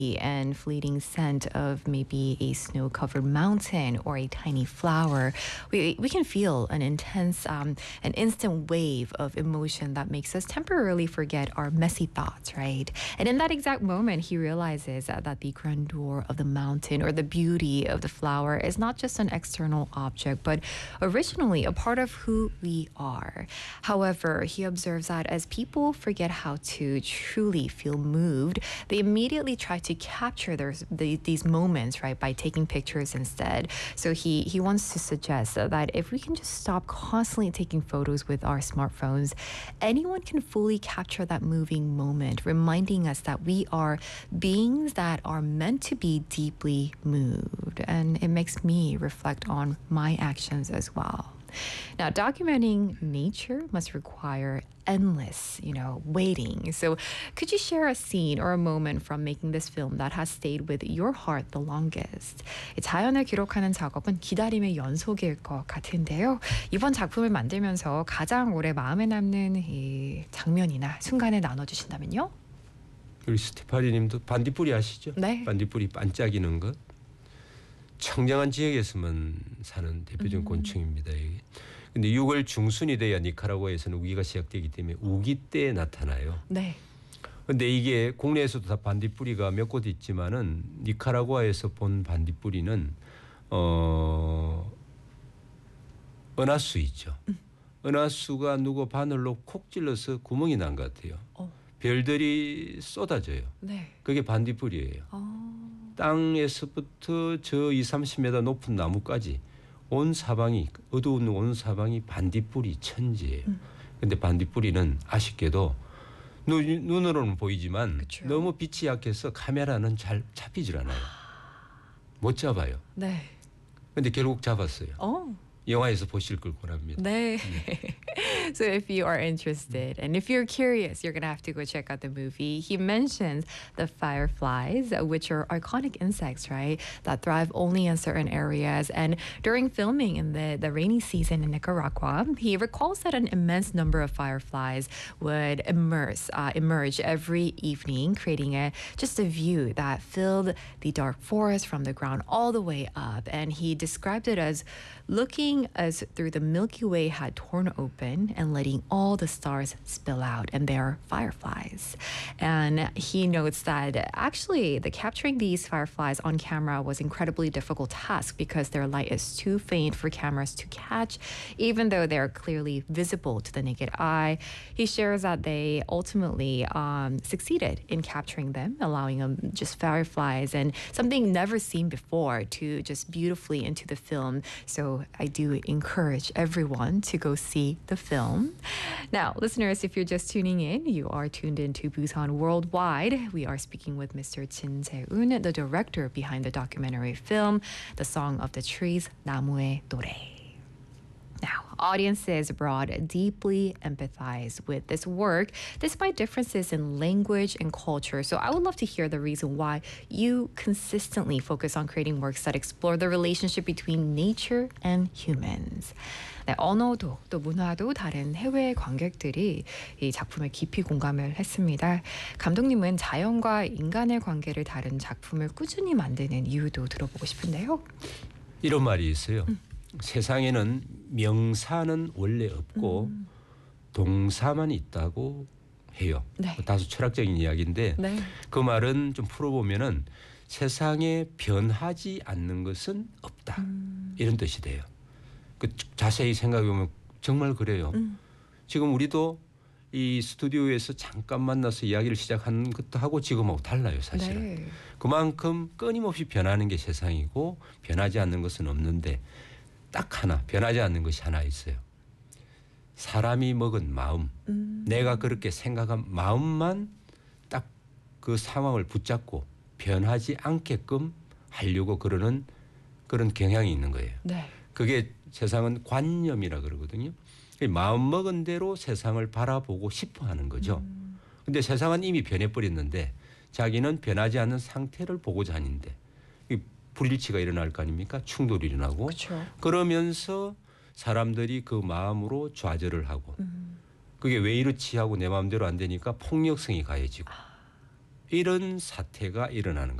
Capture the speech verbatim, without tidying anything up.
and fleeting scent of maybe a snow-covered mountain or a tiny flower, we we can feel an intense, um, an instant wave of emotion that makes us temporarily forget our messy thoughts, right? And in that exact moment, he realizes that, that the grandeur of the mountain or the beauty of the flower is not just an external object, but originally a part of who we are. However, he observes that as people forget how to truly feel moved, they immediately try to capture their, the, these moments, right, by taking pictures instead. So he, he wants to suggest that if we can just stop constantly taking photos with our smartphones, anyone can fully capture that moving moment, reminding us that we are beings that are meant to be deeply moved. And it makes me reflect on my actions as well. Now, documenting nature must require endless, you know, waiting. So could you share a scene or a moment from making this film that has stayed with your heart the longest? 이 자연을 기록하는 작업은 기다림의 연속일 것 같은데요. 이번 작품을 만들면서 가장 오래 마음에 남는 이 장면이나 순간을 나눠주신다면요? 우리 스테파니 님도 반딧불이 아시죠? 네. 반딧불이 반짝이는 것. 청정한 지역에서만 사는 대표적인 음. 곤충입니다. 이게. 근데 유월 중순이 돼야 니카라과에서는 우기가 시작되기 때문에 우기 때에 나타나요. 네. 근데 이게 국내에서도 다 반딧불이가 몇 곳 있지만은 니카라과에서 본 반딧불이는 어 은하수 있죠. 음. 은하수가 누구 바늘로 콕 찔러서 구멍이 난 것 같아요. 어. 별들이 쏟아져요. 네. 그게 반딧불이에요. 어. 땅에서부터 저 이삼십 미터 높은 나무까지 온 사방이 어두운 온 사방이 반딧불이 천지예요. 그런데 음. 반딧불이는 아쉽게도 눈, 눈으로는 보이지만 그쵸. 너무 빛이 약해서 카메라는 잘 잡히질 않아요. 못 잡아요. 네. 그런데 결국 잡았어요. 어. 영화에서 보실 걸 권합니다. 네. So if you are interested and if you're curious, you're going to have to go check out the movie. He mentions the fireflies, which are iconic insects, right, that thrive only in certain areas. And during filming in the, the rainy season in Nicaragua, he recalls that an immense number of fireflies would immerse, uh, emerge every evening, creating a just a view that filled the dark forest from the ground all the way up. And he described it as looking as through the Milky Way had torn open and letting all the stars spill out, and they are fireflies. And he notes that actually the capturing these fireflies on camera was incredibly difficult task because their light is too faint for cameras to catch, even though they're clearly visible to the naked eye. He shares that they ultimately um, succeeded in capturing them, allowing them just fireflies and something never seen before to just beautifully into the film. So I do encourage everyone to go see the film. Now, listeners, if you're just tuning in, you are tuned into Busan Worldwide. We are speaking with Mister Jin Se-eun, the director behind the documentary film, The Song of the Trees, 나무의 노래. Now, audiences abroad deeply empathize with this work despite differences in language and culture. So I would love to hear the reason why you consistently focus on creating works that explore the relationship between nature and humans. 네, 언어도 또 문화도 다른 해외 관객들이 이 작품에 깊이 공감을 했습니다. 감독님은 자연과 인간의 관계를 다룬 작품을 꾸준히 만드는 이유도 들어보고 싶은데요. 이런 말이 있어요. 음. 세상에는 명사는 원래 없고 음. 동사만 있다고 해요. 네. 다소 철학적인 이야기인데 네. 그 말은 좀 풀어보면은 세상에 변하지 않는 것은 없다. 음. 이런 뜻이 돼요. 그 자세히 생각해보면 정말 그래요. 음. 지금 우리도 이 스튜디오에서 잠깐 만나서 이야기를 시작한 것도 하고 지금하고 달라요, 사실은. 네. 그만큼 끊임없이 변하는 게 세상이고 변하지 않는 것은 없는데 딱 하나, 변하지 않는 것이 하나 있어요. 사람이 먹은 마음, 음. 내가 그렇게 생각한 마음만 딱 그 상황을 붙잡고 변하지 않게끔 하려고 그러는 그런 경향이 있는 거예요. 네. 그게 세상은 관념이라 그러거든요. 마음 먹은 대로 세상을 바라보고 싶어 하는 거죠. 그런데 음. 세상은 이미 변해버렸는데 자기는 변하지 않는 상태를 보고자 하는데 불일치가 일어날 거 아닙니까? 충돌이 일어나고. 그쵸. 그러면서 사람들이 그 마음으로 좌절을 하고 음. 그게 왜 이렇지 하고 내 마음대로 안 되니까 폭력성이 가해지고 아. 이런 사태가 일어나는